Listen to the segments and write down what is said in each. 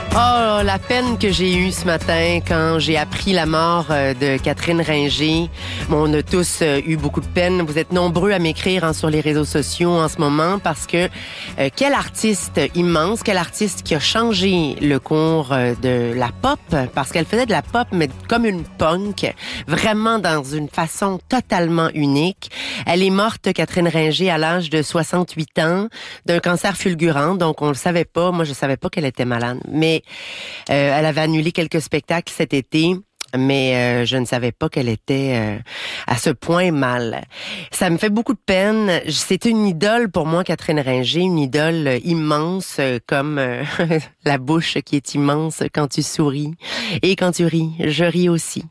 Oh, la peine que j'ai eue ce matin quand j'ai appris la mort de Catherine Ringer. Bon, on a tous eu beaucoup de peine. Vous êtes nombreux à m'écrire sur les réseaux sociaux en ce moment parce que quel artiste immense, quel artiste qui a changé le cours de la pop, parce qu'elle faisait de la pop, mais comme une punk, vraiment dans une façon totalement unique. Elle est morte, Catherine Ringer, à l'âge de 68 ans, d'un cancer fulgurant, donc on le savait pas. Moi, je savais pas qu'elle était malade, mais elle avait annulé quelques spectacles cet été, mais je ne savais pas qu'elle était à ce point mal. Ça me fait beaucoup de peine. C'était une idole pour moi, Catherine Ringer, une idole immense, comme la bouche qui est immense quand tu souris. Et quand tu ris, je ris aussi.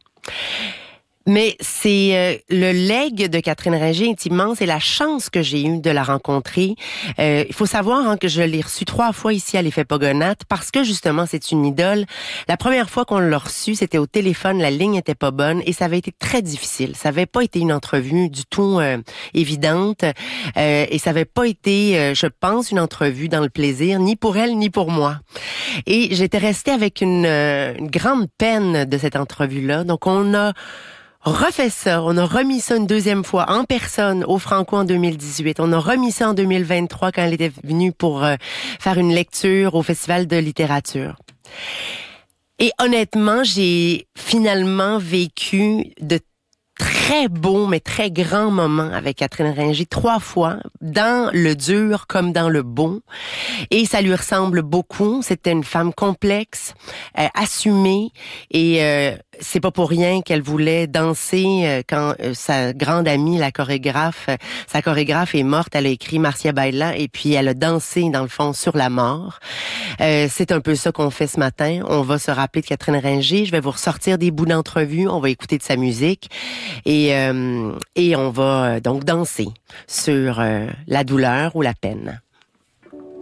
Mais c'est le legs de Catherine Ringer est immense et la chance que j'ai eue de la rencontrer. Il faut savoir que je l'ai reçue 3 fois ici à l'Effet Pogonate parce que justement c'est une idole. La première fois qu'on l'a reçue, c'était au téléphone, la ligne était pas bonne et ça avait été très difficile. Ça avait pas été une entrevue du tout évidente et ça avait pas été, je pense, une entrevue dans le plaisir ni pour elle ni pour moi. Et j'étais restée avec une grande peine de cette entrevue-là. Donc on a refait ça, on a remis ça une deuxième fois en personne au Franco en 2018. On a remis ça en 2023 quand elle était venue pour faire une lecture au Festival de littérature. Et honnêtement, j'ai finalement vécu de très beaux, mais très grands moments avec Catherine Ringer 3 fois, dans le dur comme dans le beau. Et ça lui ressemble beaucoup. C'était une femme complexe, assumée, et c'est pas pour rien qu'elle voulait danser quand sa grande amie, sa chorégraphe est morte. Elle a écrit Marcia Baila et puis elle a dansé, dans le fond, sur la mort. C'est un peu ça qu'on fait ce matin. On va se rappeler de Catherine Ringer. Je vais vous ressortir des bouts d'entrevue. On va écouter de sa musique. Et on va donc danser sur la douleur ou la peine.